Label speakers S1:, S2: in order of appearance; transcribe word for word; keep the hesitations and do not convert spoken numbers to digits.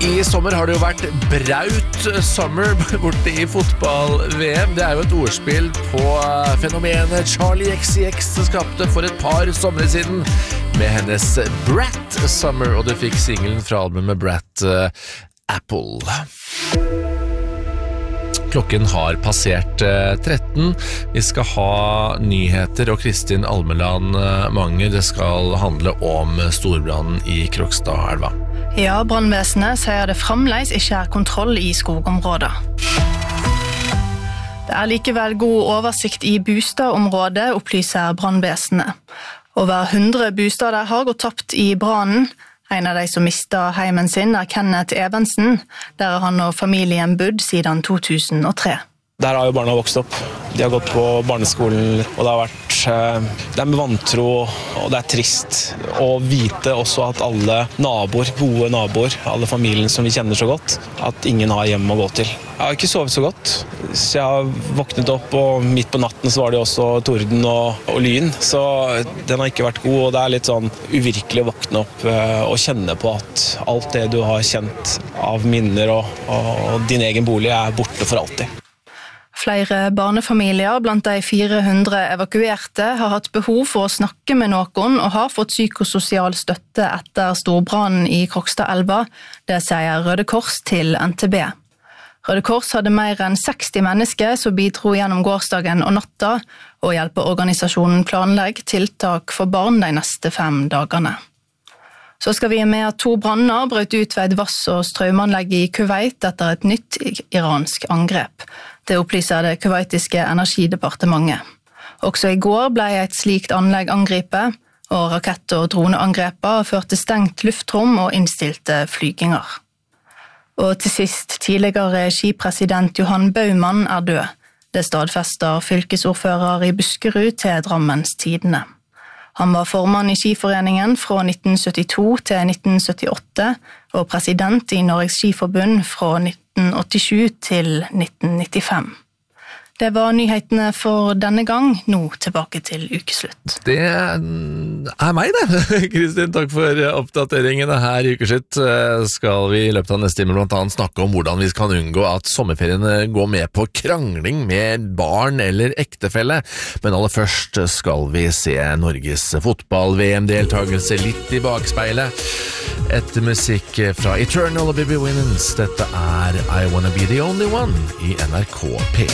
S1: I sommer har det jo vært braut summer borte I fotball-V M. Det er jo et ordspill på fenomenet Charlie X C X skapte for et par sommer siden med hennes Brat Summer, og du fikk singlen fra albumet Brat uh, Apple. Klokken har passert uh, tretten. Vi skal ha nyheter, og Kristin Almeland uh, Manger, det skal handle om storbrannen I Krokstadelva.
S2: Ja, brannvesenet sier det fremdeles ikke er kontroll I skogområder. Det er likevel god oversikt I bostadområdet, opplyser brannvesenet. Over hundre bostader har gått tapt I brannen. En av de som mistet heimen sin er Kenneth Evensen, der har han og familien bodd siden to tusen og tre.
S3: Der har jo barna vokst opp. De har gått på barneskolen, og det har vært det er med vantro, og det er trist å vite også at alle naboer, gode naboer, alle familien som vi kjenner så godt, at ingen har hjem å gå til. Jeg har ikke sovet så godt, så jeg har våknet opp, og midt på natten så var det også torden og, og lyn, så den har ikke vært god, og det er litt sånn uvirkelig å våkne opp og kjenne på at alt det du har kjent av minner og, og din egen bolig er borte for alltid.
S2: Flere barnefamilier blant de fire hundre evakuerte har hatt behov for å snakke med noen og har fått psykososial støtte etter storbrannen I Krokstadelva. Det sier Røde Kors til N T B. Røde Kors hadde mer enn seksti mennesker som bidro gjennom gårsdagen og natta, og hjelpeorganisasjonen planlegger tiltak for barn de neste fem dagene. Så skal vi med at to branner brøt ut ved et vass- og strømanlegg I Kuwait etter et nytt iransk angrep. Det opplyser det kuwaitiske energidepartementet. Også I går ble et slikt anlegg angrepet, og rakett- og droneangreper førte stengt luftrom og innstilte flyginger. Og til sist, tidligere skipresident Johan Baumann er død. Det stadfester fylkesordfører I Buskerud til Drammens Tidende. Han var formann I Skiforeningen fra nitten syttito til nitten syttiåtte, og president I Norges Skiforbund fra nitten åttisju til nitten nittifem. Det var nyhetene for denne gang, nå tilbake til ukeslutt.
S1: Det er meg det. Kristin, takk for oppdateringene her I ukeslutt. Skal vi I løpet av neste time blant annet snakke om hvordan vi kan unngå at sommerferiene går med på krangling med barn eller ektefelle. Men aller først skal vi se Norges fotball-V M-deltagelse litt I bakspeilet. Etter musikk fra Eternal og Bibi Winans. Dette er I Wanna Be The Only One I N R K P.